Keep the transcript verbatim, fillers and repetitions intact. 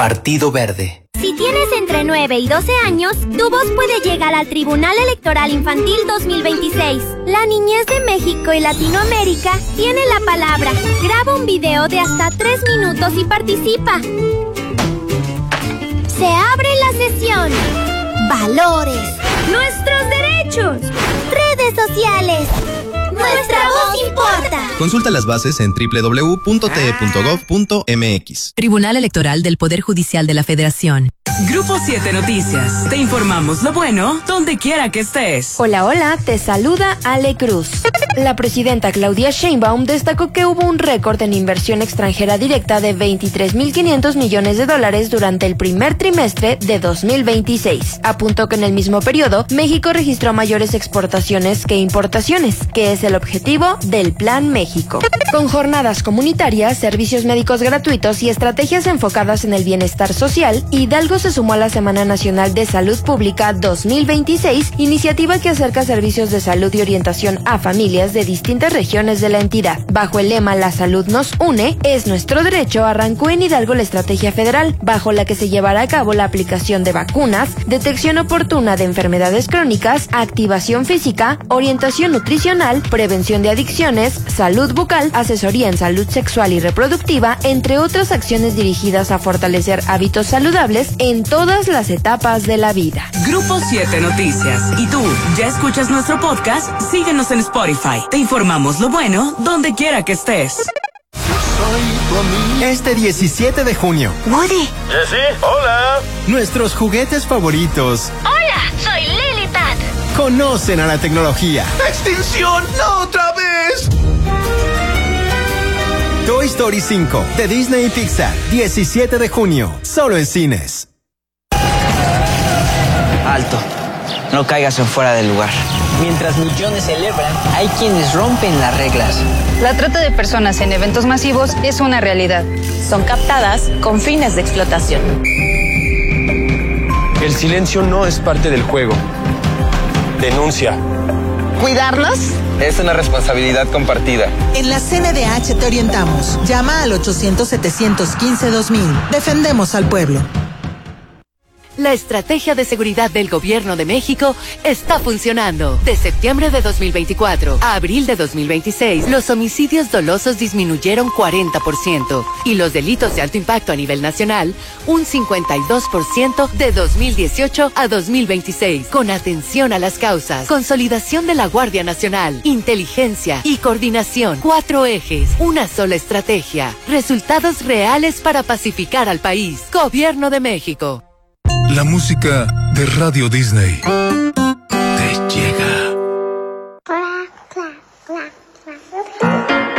Partido Verde. Si tienes entre nueve y doce años, tu voz puede llegar al Tribunal Electoral Infantil dos mil veintiséis. La niñez de México y Latinoamérica tiene la palabra. Graba un video de hasta tres minutos y participa. Se abre la sesión. Valores. Nuestros derechos. Redes sociales. Nuestra voz importa. Consulta las bases en doble u doble u doble u punto t e punto gov punto m x. Tribunal Electoral del Poder Judicial de la Federación. Grupo siete Noticias. Te informamos lo bueno donde quiera que estés. Hola, hola, te saluda Ale Cruz. La presidenta Claudia Sheinbaum destacó que hubo un récord en inversión extranjera directa de veintitrés mil quinientos millones de dólares durante el primer trimestre de dos mil veintiséis. Apuntó que en el mismo periodo, México registró mayores exportaciones que importaciones, que es el objetivo del Plan México. Con jornadas comunitarias, servicios médicos gratuitos y estrategias enfocadas en el bienestar social, Hidalgo se sumó a la Semana Nacional de Salud Pública dos mil veintiséis, iniciativa que acerca servicios de salud y orientación a familias de distintas regiones de la entidad. Bajo el lema La salud nos une, es nuestro derecho, arrancó en Hidalgo la estrategia federal, bajo la que se llevará a cabo la aplicación de vacunas, detección oportuna de enfermedades crónicas, activación física, orientación nutricional, prevención de adicciones, salud bucal, asesoría en salud sexual y reproductiva, entre otras acciones dirigidas a fortalecer hábitos saludables en todas las etapas de la vida. Grupo siete Noticias. ¿Y tú, ya escuchas nuestro podcast? Síguenos en Spotify. Te informamos lo bueno donde quiera que estés. Este diecisiete de junio. Woody. Jessie, hola. Nuestros juguetes favoritos. Hola, soy Lily Pat. Conocen a la tecnología. ¡Extinción! ¡No otra vez! Toy Story cinco de Disney y Pixar. diecisiete de junio. Solo en cines. Alto. No caigas en fuera del lugar. Mientras millones celebran, hay quienes rompen las reglas. La trata de personas en eventos masivos es una realidad. Son captadas con fines de explotación. El silencio no es parte del juego. Denuncia. ¿Cuidarnos? Es una responsabilidad compartida. En la C N D H te orientamos. Llama al ochocientos, setecientos quince, dos mil. Defendemos al pueblo. La estrategia de seguridad del Gobierno de México está funcionando. De septiembre de dos mil veinticuatro a abril de dos mil veintiséis, los homicidios dolosos disminuyeron cuarenta por ciento y los delitos de alto impacto a nivel nacional un cincuenta y dos por ciento de dos mil dieciocho a dos mil veintiséis. Con atención a las causas, consolidación de la Guardia Nacional, inteligencia y coordinación. Cuatro ejes, una sola estrategia. Resultados reales para pacificar al país. Gobierno de México. La música de Radio Disney.